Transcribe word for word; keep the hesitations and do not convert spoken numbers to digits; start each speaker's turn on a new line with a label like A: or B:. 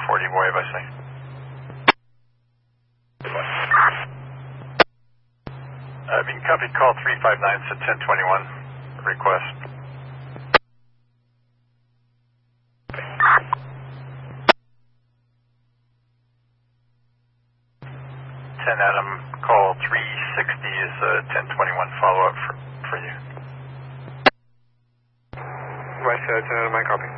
A: forty wave, I see. Uh, being copy, call three five nine to ten twenty-one. Request. ten Adam, call three sixty is uh, ten twenty-one follow-up for, for you.
B: West uh, ten Adam, I copy.